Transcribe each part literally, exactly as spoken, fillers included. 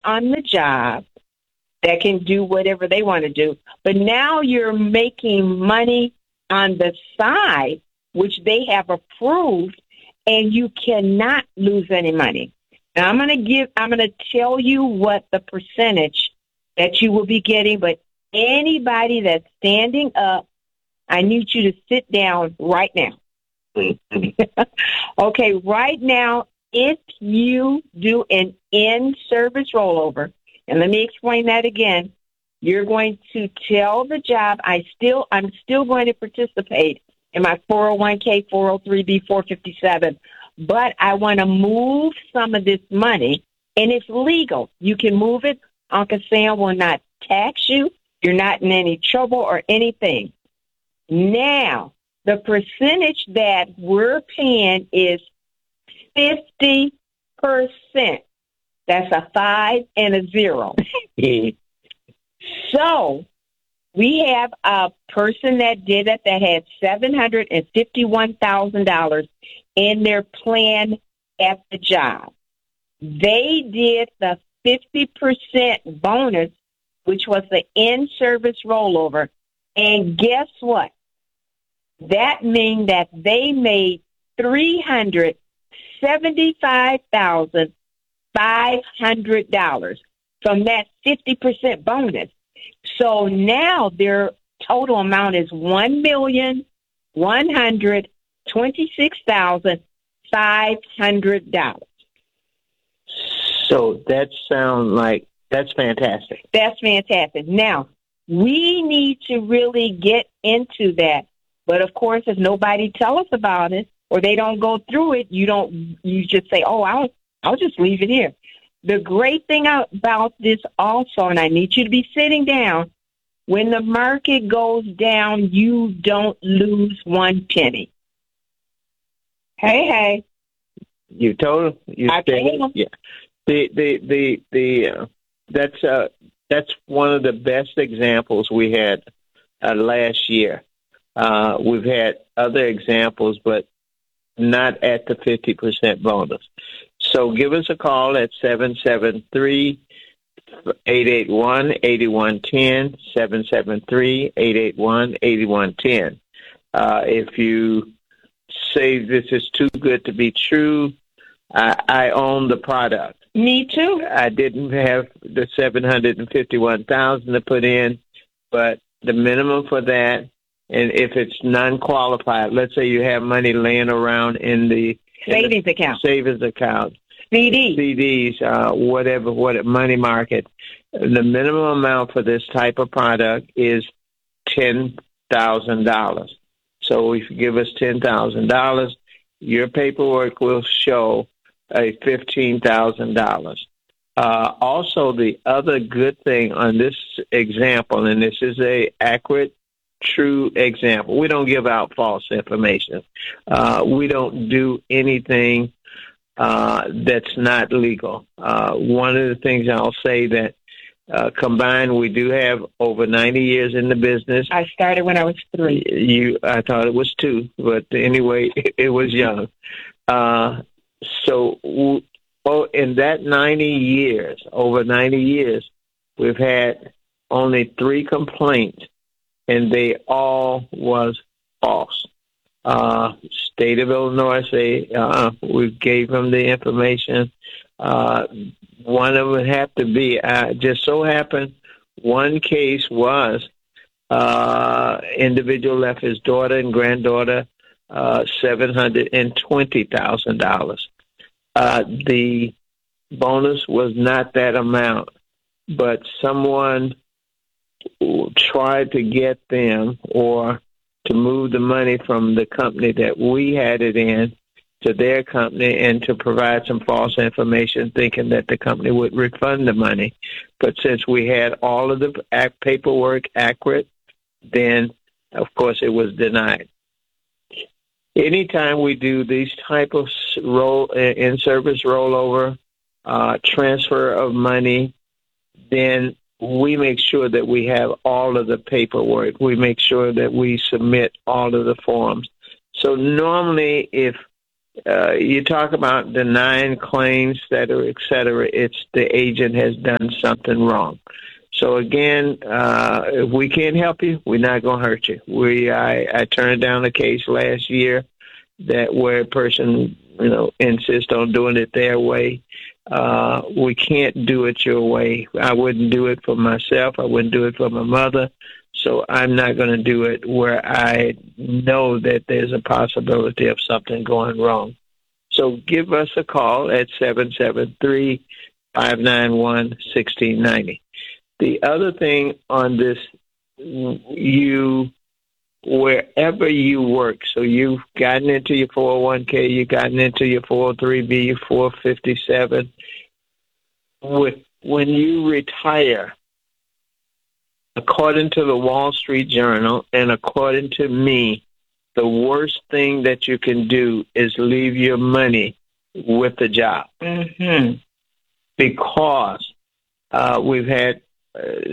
on the job that can do whatever they want to do. But now you're making money on the side, which they have approved, and you cannot lose any money. Now, I'm going to give, I'm going to tell you what the percentage that you will be getting, but anybody that's standing up, I need you to sit down right now. Okay, right now, if you do an in-service rollover, and let me explain that again, you're going to tell the job, I still, I'm still going to participate in my four oh one k, four oh three b, four fifty-seven, but I want to move some of this money, and it's legal. You can move it. Uncle Sam will not tax you. You're not in any trouble or anything. Now, the percentage that we're paying is fifty percent. That's a five and a zero. So we have a person that did it that had seven hundred fifty-one thousand dollars in their plan at the job. They did the fifty percent bonus, which was the in-service rollover. And guess what? That means that they made three hundred seventy-five thousand five hundred dollars from that fifty percent bonus. So now their total amount is one million one hundred twenty-six thousand five hundred dollars. So that sounds like, that's fantastic. That's fantastic. Now, we need to really get into that. But, of course, if nobody tell us about it or they don't go through it, you don't. You just say, oh, I'll, I'll just leave it here. The great thing about this also, and I need you to be sitting down, when the market goes down, you don't lose one penny. Hey, hey. You told him. You I said, told him. Yeah. The the the the uh, that's uh that's one of the best examples we had uh, last year. Uh, we've had other examples, but not at the fifty percent bonus. So give us a call at seven seven three, eight eight one, eight one one zero, seven seven three, eight eight one, eight one one zero. Uh, if you say this is too good to be true, I, I own the product. Me too. I didn't have the seven hundred fifty-one thousand dollars to put in, but the minimum for that, and if it's non-qualified, let's say you have money laying around in the savings in account, savings account, C D, C Ds, uh, whatever, what money market. The minimum amount for this type of product is ten thousand dollars. So if you give us ten thousand dollars, your paperwork will show a fifteen thousand dollars. Uh, also, the other good thing on this example, and this is a accurate, true example, we don't give out false information. Uh, we don't do anything uh, that's not legal. Uh, one of the things I'll say that uh, combined, we do have over ninety years in the business. I started when I was three. You, I thought it was two, but anyway, it was young. Uh, so, oh, in that ninety years, over ninety years, we've had only three complaints, and they all was false. Uh, State of Illinois say uh, we gave them the information. Uh, one of them have to be. Uh, just so happened, one case was uh, individual left his daughter and granddaughter uh, seven hundred and twenty thousand dollars. Uh, the bonus was not that amount, but someone tried to get them or to move the money from the company that we had it in to their company and to provide some false information thinking that the company would refund the money. But since we had all of the paperwork accurate, then, of course, it was denied. Anytime we do these type of roll in-service rollover, uh, transfer of money, then we make sure that we have all of the paperwork. We make sure that we submit all of the forms. So normally if uh, you talk about denying claims, et cetera, et cetera. It's the agent has done something wrong. So again, uh, if we can't help you, we're not going to hurt you. We, I, I turned down a case last year that where a person, you know, insists on doing it their way. Uh, we can't do it your way. I wouldn't do it for myself. I wouldn't do it for my mother. So I'm not going to do it where I know that there's a possibility of something going wrong. So give us a call at seven seven three, five nine one, one six nine zero. The other thing on this, you, wherever you work, so you've gotten into your four oh one k, you've gotten into your four oh three b, your four fifty-seven, with, when you retire, according to the Wall Street Journal and according to me, the worst thing that you can do is leave your money with the job. Mm-hmm. Because uh, we've had, uh,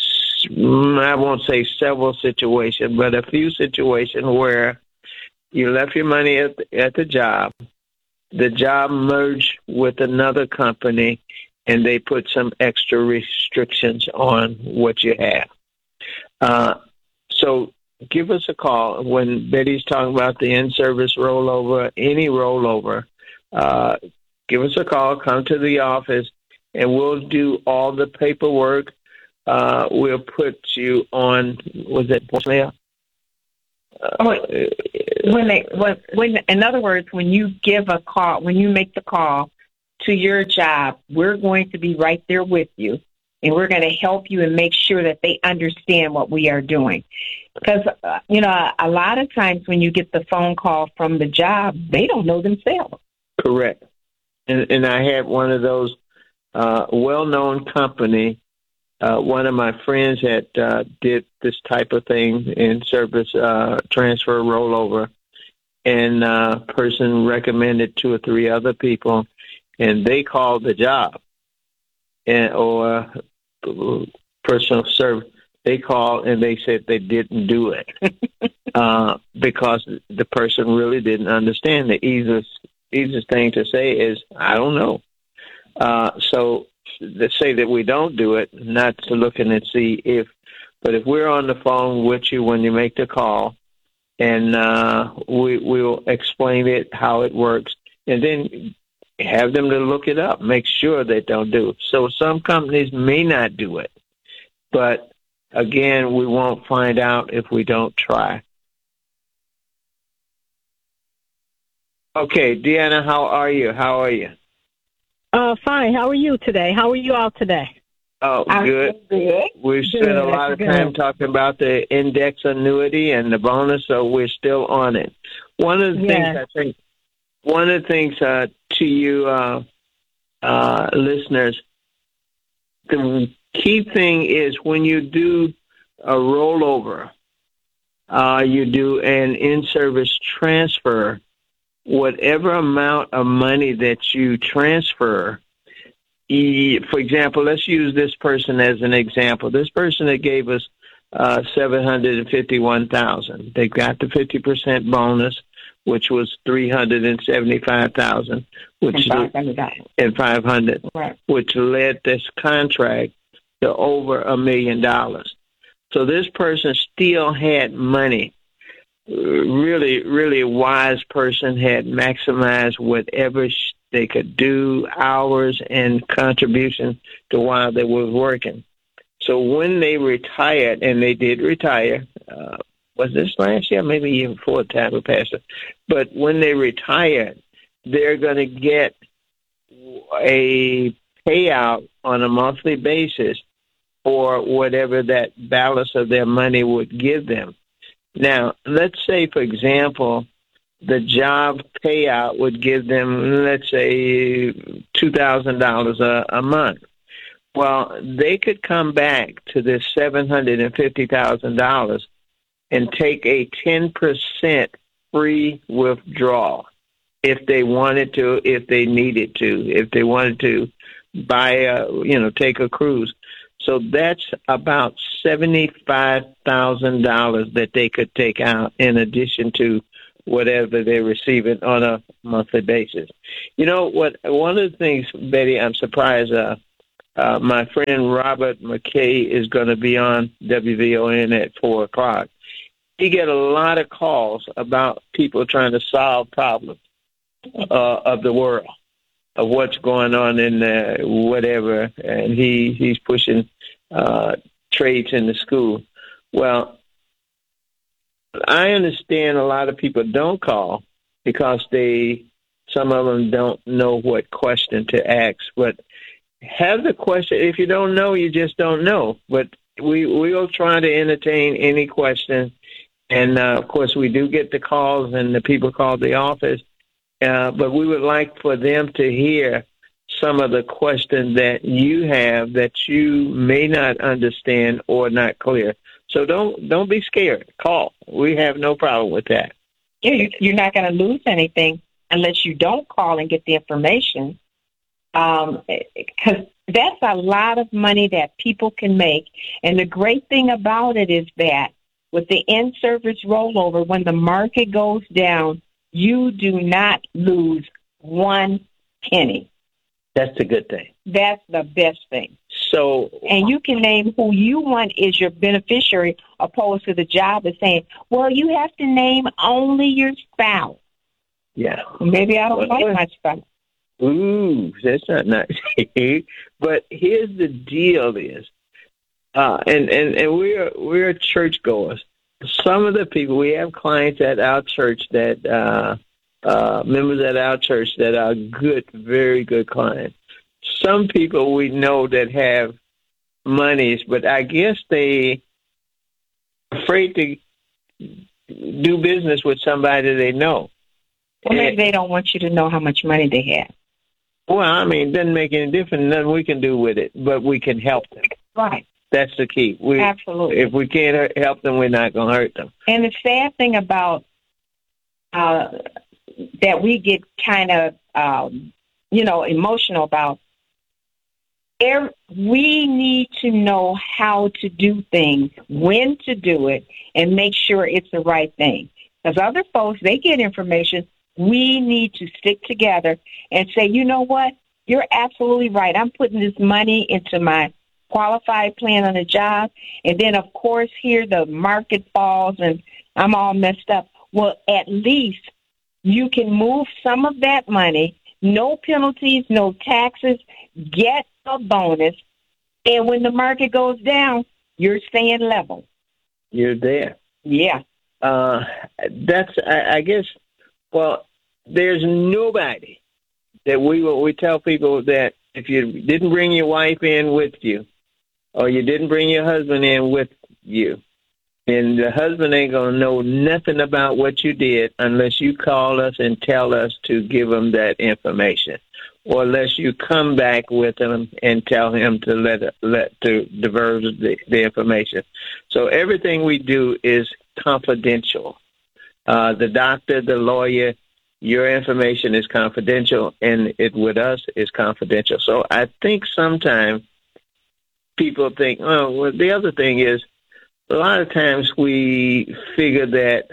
I won't say several situations, but a few situations where you left your money at the, at the job, the job merged with another company, and they put some extra restrictions on what you have. Uh, so give us a call. When Betty's talking about the in-service rollover, any rollover, uh, give us a call, come to the office, and we'll do all the paperwork. Uh, we'll put you on, was it voicemail? Uh, when they, when, when, in other words, when you give a call, when you make the call to your job, we're going to be right there with you, and we're going to help you and make sure that they understand what we are doing. Because, uh, you know, a lot of times when you get the phone call from the job, they don't know themselves. Correct. And, and I had one of those uh, well-known company. Uh, one of my friends had uh, did this type of thing in service uh, transfer rollover, and a uh, person recommended two or three other people, and they called the job, and or uh, personal service. They called and they said they didn't do it uh, because the person really didn't understand. The easiest easiest thing to say is, I don't know. Uh, so to say that we don't do it, not to look in and see if, but if we're on the phone with you when you make the call, and uh, we we'll explain it, how it works, and then have them to look it up, make sure they don't do it. So some companies may not do it, but again, we won't find out if we don't try. Okay, Deanna, how are you? How are you? Uh, fine. How are you today? How are you all today? Oh, I'm good. good. We've spent Good, a lot of good. time talking about the index annuity and the bonus, so we're still on it. One of the Yes. things I think, one of the things uh, to you uh, uh, listeners, the key thing is when you do a rollover, uh, you do an in-service transfer, whatever amount of money that you transfer, e- for example, let's use this person as an example. This person that gave us uh, seven hundred fifty-one thousand dollars. They got the fifty percent bonus, which was three hundred seventy-five thousand dollars, which And five hundred dollars. and five hundred dollars, Right. which led this contract to over a million dollars. So this person still had money. Really, really wise person, had maximized whatever they could do, hours and contribution to while they were working. So when they retired, and they did retire, uh, was this last year? Maybe even before the time passed it. But when they retired, they're going to get a payout on a monthly basis for whatever that balance of their money would give them. Now, let's say, for example, the job payout would give them, let's say, two thousand dollars a, a month. Well, they could come back to this seven hundred fifty thousand dollars and take a ten percent free withdrawal if they wanted to, if they needed to, if they wanted to buy a, you know, take a cruise. So that's about seventy-five thousand dollars that they could take out in addition to whatever they're receiving on a monthly basis. You know what? One of the things, Betty, I'm surprised. Uh, uh, my friend Robert McKay is going to be on W V O N at four o'clock. He get a lot of calls about people trying to solve problems uh, of the world, of what's going on in uh, whatever, and he he's pushing uh, trades in the school. Well, I understand a lot of people don't call because they, some of them don't know what question to ask. But have the question. If you don't know, you just don't know. But we we'll try to entertain any question. And uh, of course, we do get the calls, and the people call the office. Uh, but we would like for them to hear some of the questions that you have that you may not understand or not clear. So don't don't be scared. Call. We have no problem with that. Yeah, you're not going to lose anything unless you don't call and get the information. Um, because that's a lot of money that people can make. And the great thing about it is that with the in-service rollover, when the market goes down, you do not lose one penny. That's the good thing. That's the best thing. So, and you can name who you want is your beneficiary, opposed to the job is saying, well, you have to name only your spouse. Yeah. Maybe I don't well, like well, my spouse. Ooh, that's not nice. But here's the deal is, uh, and, and, and we're, we're churchgoers. Some of the people, we have clients at our church that, uh, uh, members at our church that are good, very good clients. Some people we know that have monies, but I guess they afraid to do business with somebody they know. Well, maybe they don't want you to know how much money they have. Well, I mean, it doesn't make any difference. Nothing we can do with it, but we can help them. Right. That's the key. We, Absolutely. If we can't help them, we're not going to hurt them. And the sad thing about uh, that we get kind of, um, you know, emotional about, er, we need to know how to do things, when to do it, and make sure it's the right thing. Because other folks, they get information. We need to stick together and say, you know what? You're absolutely right. I'm putting this money into my qualified plan on a job. And then, of course, here the market falls and I'm all messed up. Well, at least you can move some of that money, no penalties, no taxes, get a bonus. And when the market goes down, you're staying level. You're there. Yeah. Uh, that's, I, I guess, well, there's nobody that we will, we tell people that if you didn't bring your wife in with you or you didn't bring your husband in with you, and the husband ain't going to know nothing about what you did unless you call us and tell us to give him that information, or unless you come back with him and tell him to let let to diverge the, the information. So everything we do is confidential. Uh, the doctor, the lawyer, your information is confidential, and it with us is confidential. So I think sometimes people think, oh, well, the other thing is, a lot of times we figure that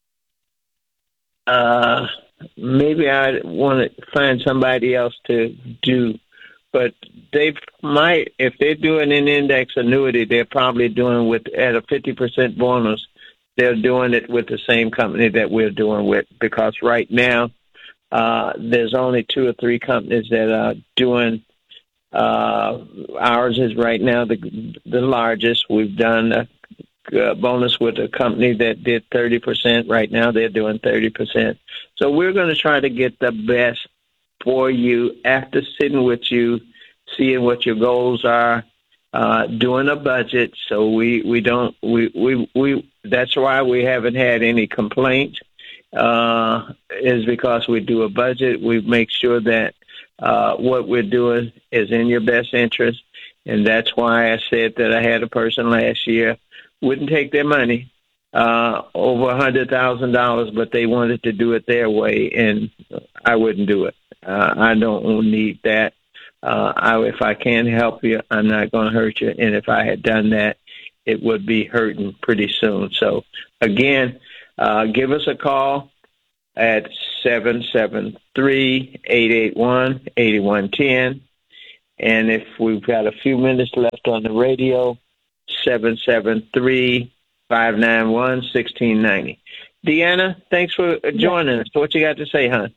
uh, maybe I want to find somebody else to do, but they might, if they're doing an index annuity, they're probably doing with at a fifty percent bonus. They're doing it with the same company that we're doing with, because right now uh, there's only two or three companies that are doing. Uh, ours is right now the the largest. We've done a, a bonus with a company that did thirty percent. Right now they're doing thirty percent. So we're going to try to get the best for you after sitting with you, seeing what your goals are, uh, doing a budget. So we, we don't, we, we, we, that's why we haven't had any complaints, uh, is because we do a budget. We make sure that Uh, what we're doing is in your best interest, and that's why I said that I had a person last year wouldn't take their money, uh, over one hundred thousand dollars, but they wanted to do it their way, and I wouldn't do it. Uh, I don't need that. Uh, I, if I can help you, I'm not going to hurt you, and if I had done that, it would be hurting pretty soon. So, again, uh, give us a call. at seven seven three, eight eight one, eight one one zero. And if we've got a few minutes left on the radio, seven seven three, five nine one, one six nine zero. Deanna, thanks for joining us. What you got to say, hon?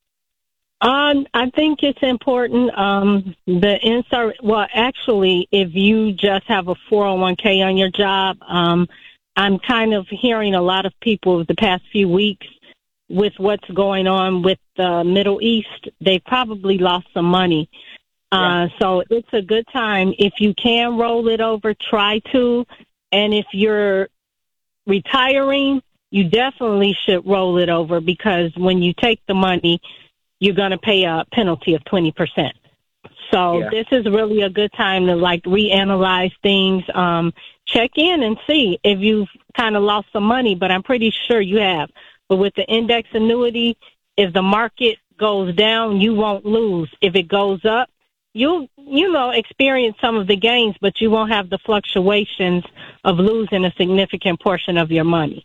Um, I think it's important. Um, the insert. Well, actually, if you just have a four oh one k on your job, um, I'm kind of hearing a lot of people the past few weeks with what's going on with the Middle East. They probably lost some money. Uh, yeah. So it's a good time. If you can roll it over, try to. And if you're retiring, you definitely should roll it over, because when you take the money, you're going to pay a penalty of twenty percent. So yeah. This is really a good time to, like, reanalyze things, um, check in and see if you've kind of lost some money, but I'm pretty sure you have. But with the index annuity, if the market goes down, you won't lose. If it goes up, you'll, you know, experience some of the gains, but you won't have the fluctuations of losing a significant portion of your money.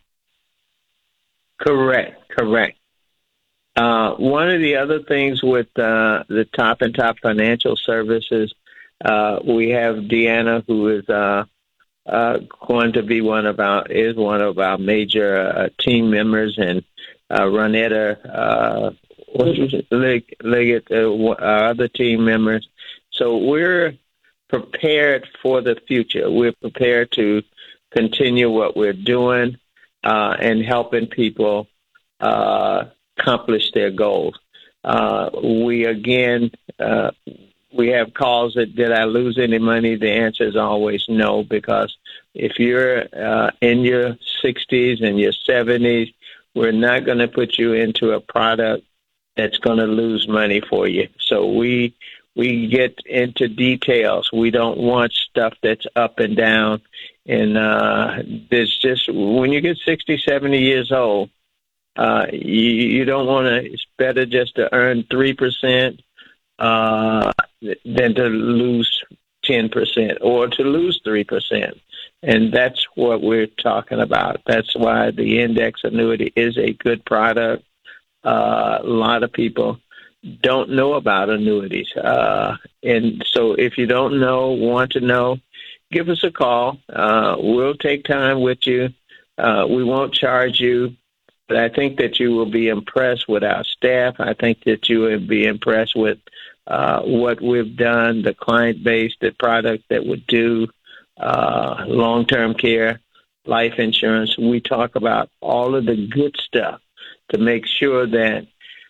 Correct, correct. Uh, one of the other things with uh, the Top and Top Financial Services, uh, we have Deanna, who is uh, uh, going to be one of our is one of our major uh, team members, and uh, Ronetta, uh, Leg- Leggett, uh, our other team members. So we're prepared for the future. We're prepared to continue what we're doing uh, and helping people Uh, accomplish their goals. Uh, we, again, uh, we have calls that, did I lose any money? The answer is always no, because if you're uh, in your sixties and your seventies, we're not going to put you into a product that's going to lose money for you. So we we get into details. We don't want stuff that's up and down. And uh, there's just, when you get sixty, seventy years old, Uh, you, you don't want to, it's better just to earn three percent uh, than to lose ten percent or to lose three percent. And that's what we're talking about. That's why the index annuity is a good product. Uh, a lot of people don't know about annuities. Uh, and so if you don't know, want to know, give us a call. Uh, we'll take time with you. Uh, we won't charge you. But I think that you will be impressed with our staff. I think that you will be impressed with uh, what we've done, the client base, the product that would do, uh, long-term care, life insurance. We talk about all of the good stuff to make sure that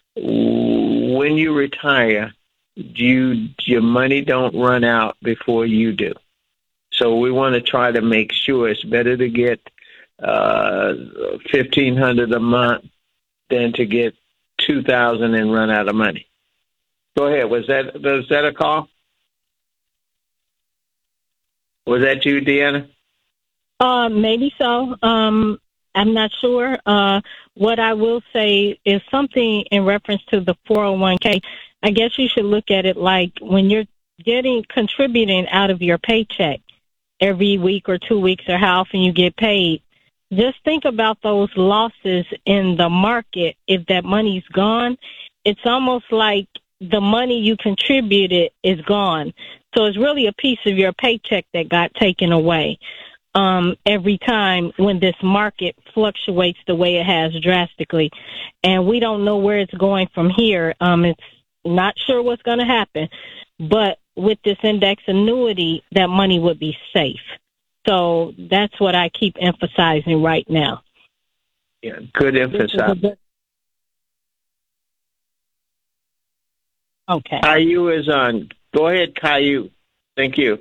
when you retire, you your money don't run out before you do. So we want to try to make sure it's better to get uh, fifteen hundred a month than to get two thousand and run out of money. Go ahead. Was that was that a call? Was that you, Deanna? Uh, maybe so. Um, I'm not sure. Uh, what I will say is something in reference to the four oh one k. I guess you should look at it like when you're getting contributing out of your paycheck every week or two weeks or how often you get paid. Just think about those losses in the market. If that money's gone, it's almost like the money you contributed is gone. So it's really a piece of your paycheck that got taken away um, every time when this market fluctuates the way it has drastically. And we don't know where it's going from here. Um, it's not sure what's going to happen. But with this index annuity, that money would be safe. So that's what I keep emphasizing right now. Yeah, good emphasis. Good... Okay. Caillou is on. Go ahead, Caillou. Thank you.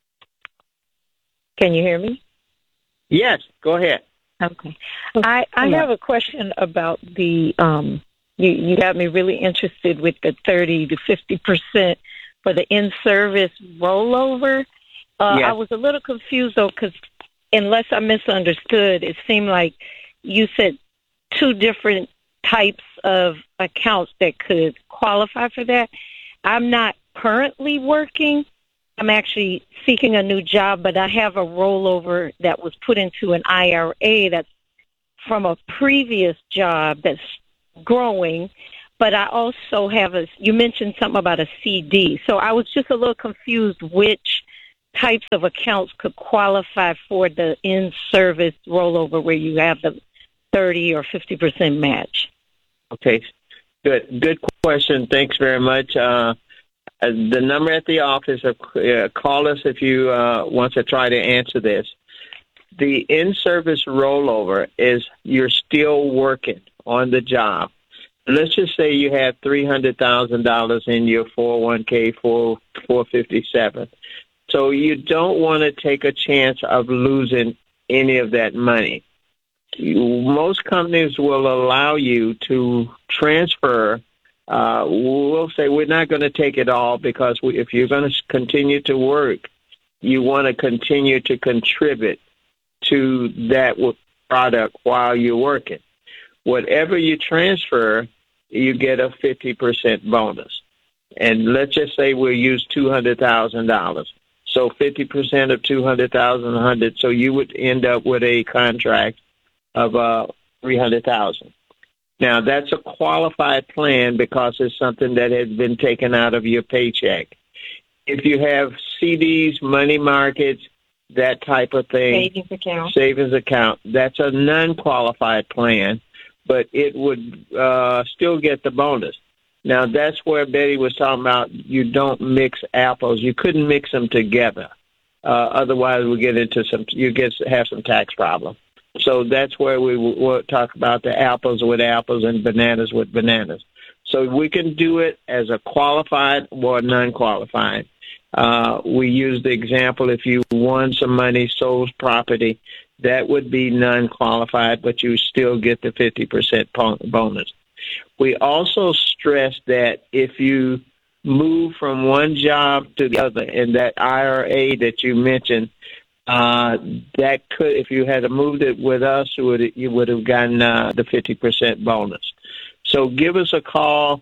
Can you hear me? Yes, go ahead. Okay. I, I have a question about the, um, you, you got me really interested with the thirty to fifty percent for the in-service rollover. Uh, yes. I was a little confused, though, because unless I misunderstood, it seemed like you said two different types of accounts that could qualify for that. I'm not currently working. I'm actually seeking a new job, but I have a rollover that was put into an I R A that's from a previous job that's growing, but I also have a, you mentioned something about a C D. So I was just a little confused which types of accounts could qualify for the in-service rollover where you have the thirty or fifty percent match. Okay, good. Good question. Thanks very much. Uh, the number at the office, uh, call us if you uh, want to try to answer this. The in-service rollover is you're still working on the job. Let's just say you have three hundred thousand dollars in your four oh one k, four fifty-seven. So you don't want to take a chance of losing any of that money. You, most companies will allow you to transfer. Uh, we'll say we're not going to take it all because we, if you're going to continue to work, you want to continue to contribute to that product while you're working. Whatever you transfer, you get a fifty percent bonus. And let's just say we'll use two hundred thousand dollars. So fifty percent of two hundred thousand, one hundred. So you would end up with a contract of uh, three hundred thousand. Now, that's a qualified plan because it's something that has been taken out of your paycheck. If you have C Ds, money markets, that type of thing, savings account, savings account, that's a non-qualified plan, but it would uh, still get the bonus. Now, that's where Betty was talking about you don't mix apples. You couldn't mix them together. Uh, otherwise, we get into some, you get have some tax problem. So that's where we will talk about the apples with apples and bananas with bananas. So we can do it as a qualified or non-qualified. Uh, we use the example if you won some money, sold property, that would be non-qualified, but you still get the fifty percent bonus. We also stress that if you move from one job to the other, in that I R A that you mentioned, uh, that could, if you had moved it with us, you would, you would have gotten uh, the fifty percent bonus. So give us a call.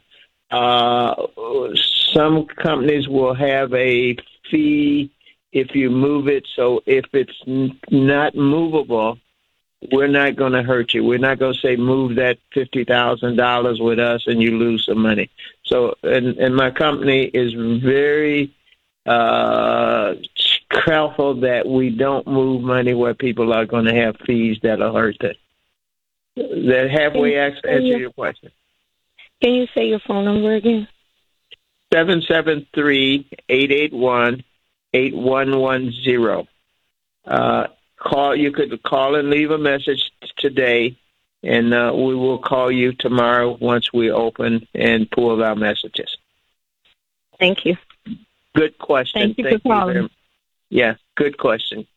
Uh, some companies will have a fee if you move it. So if it's n- not movable, we're not going to hurt you. We're not going to say move that fifty thousand dollars with us and you lose some money. So, and, and my company is very uh, careful that we don't move money where people are going to have fees that'll hurt it. That halfway answer your question. Can you say your phone number again? seven seven three, eight eight one, eight one one zero. Uh, call, you could call and leave a message today, and uh, we will call you tomorrow once we open and pull our messages. Thank you. Good question. Thank you Thank for calling. You yeah, good question.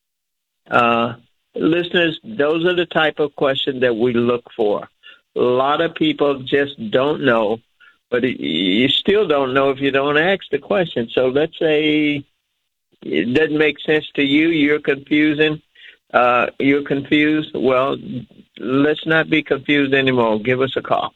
Uh, listeners, those are the type of questions that we look for. A lot of people just don't know, but you still don't know if you don't ask the question. So let's say it doesn't make sense to you, you're confusing, uh, you're confused. Well, let's not be confused anymore. Give us a call.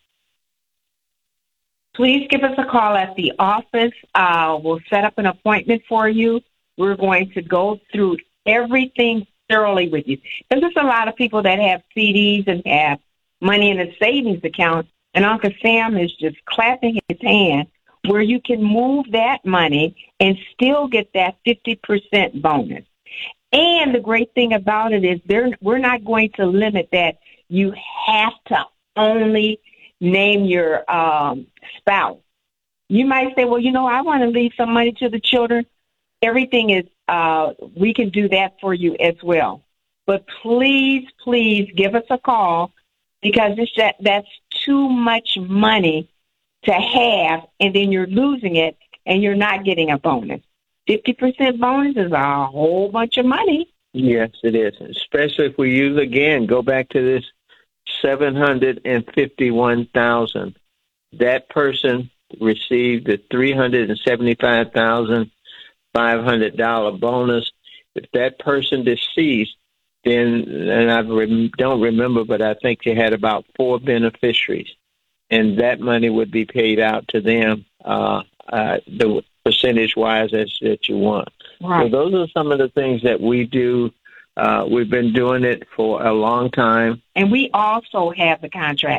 Please give us a call at the office. Uh, we'll set up an appointment for you. We're going to go through everything thoroughly with you. Because there's a lot of people that have C Ds and have money in a savings account, and Uncle Sam is just clapping his hand where you can move that money and still get that fifty percent bonus. And the great thing about it is they're, we're not going to limit that. You have to only name your um, spouse. You might say, well, you know, I want to leave some money to the children. Everything is, uh, we can do that for you as well. But please, please give us a call, because it's that, that's too much money to have, and then you're losing it, and you're not getting a bonus. fifty percent bonus is a whole bunch of money. Yes, it is, especially if we use, again, go back to this seven hundred fifty-one thousand dollars. That person received a three hundred seventy-five thousand five hundred dollars bonus. If that person deceased, then, and I rem- don't remember, but I think you had about four beneficiaries, and that money would be paid out to them, uh, uh, the percentage-wise as that you want. Right. So those are some of the things that we do. Uh, we've been doing it for a long time. And we also have the contract.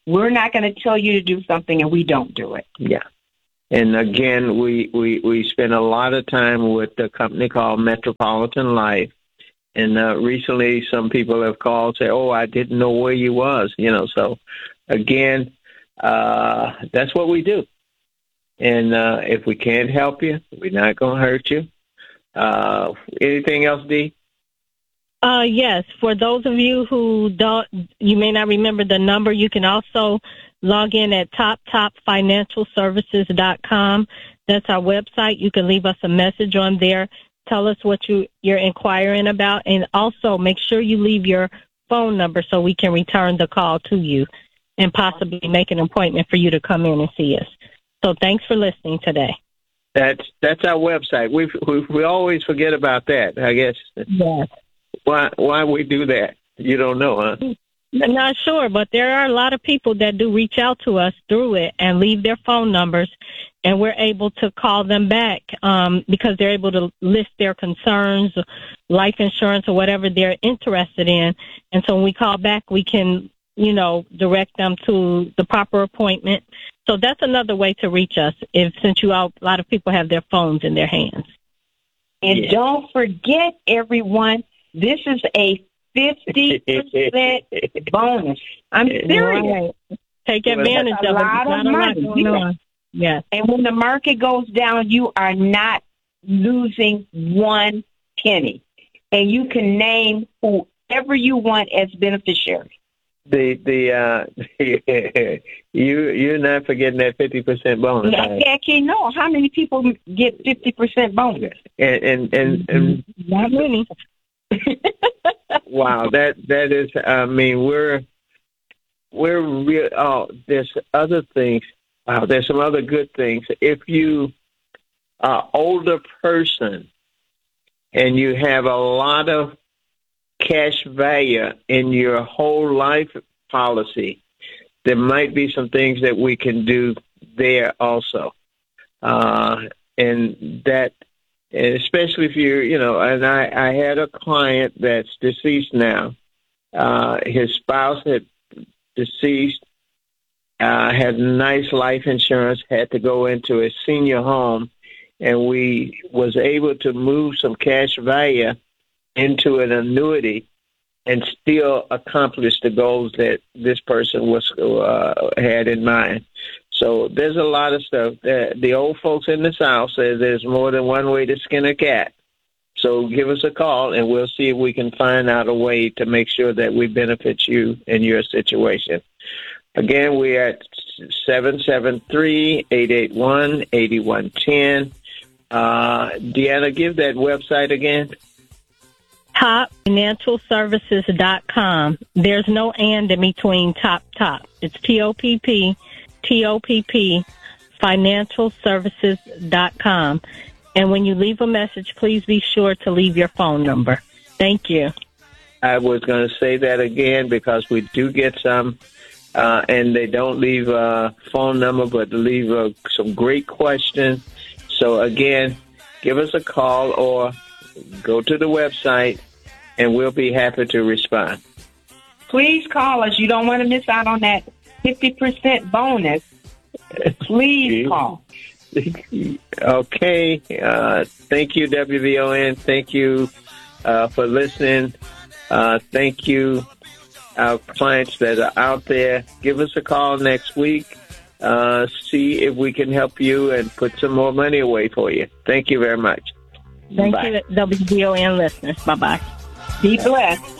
we're not going to tell you to do something and we don't do it. Yeah. And again, we, we, we spend a lot of time with a company called Metropolitan Life. And uh, recently some people have called and say, oh, I didn't know where you was, you know. So, again, uh, that's what we do. And uh, if we can't help you, we're not going to hurt you. Uh, anything else, Dee? Uh, yes. For those of you who don't, you may not remember the number, you can also log in at top top financial services dot com. That's our website. You can leave us a message on there. Tell us what you, you're inquiring about, and also make sure you leave your phone number so we can return the call to you and possibly make an appointment for you to come in and see us. So thanks for listening today. That's that's our website. We we, we always forget about that, I guess. Yes. Why why we do that? You don't know, huh? I'm not sure, but there are a lot of people that do reach out to us through it and leave their phone numbers, and we're able to call them back um, because they're able to list their concerns, life insurance, or whatever they're interested in. And so when we call back, we can, you know, direct them to the proper appointment. So that's another way to reach us, if since you all, a lot of people have their phones in their hands. And Yeah. don't forget, everyone, this is a fifty percent bonus. I'm serious. Right. Take advantage That's a of it. lot There's of not a lot money. going on. Yes. And when the market goes down, you are not losing one penny. And you can name whoever you want as beneficiary. The the uh, you you're not forgetting that fifty percent bonus. Yeah, I can't know how many people get fifty percent bonus. And and and, and Not many. wow, that that is. I mean, we're we're real. Oh, there's other things. Wow, there's some other good things. If you are older person and you have a lot of cash value in your whole life policy, there might be some things that we can do there also. Uh, and that, and especially if you, you know, and I, I had a client that's deceased now. Uh, his spouse had deceased, uh, had nice life insurance, had to go into a senior home, and we was able to move some cash value into an annuity and still accomplish the goals that this person was uh, had in mind. So there's a lot of stuff. The, the old folks in the South say there's more than one way to skin a cat. So give us a call, and we'll see if we can find out a way to make sure that we benefit you in your situation. Again, we're at seven seven three, eight eight one, eight one one zero. Uh, Deanna, give that website again. top financial services dot com. There's no and in between top, top. It's T O P P, T O P P, financial services dot com. And when you leave a message, please be sure to leave your phone number. Thank you. I was going to say that again because we do get some, uh, and they don't leave a phone number, but leave uh, some great questions. So, again, give us a call or go to the website, and we'll be happy to respond. Please call us. You don't want to miss out on that fifty percent bonus. Please call. Okay. Uh, thank you, W V O N. Thank you uh, for listening. Uh, thank you, our clients that are out there. Give us a call next week. Uh, see if we can help you and put some more money away for you. Thank you very much. Thank Bye. you, W V O N listeners. Bye-bye. Be blessed.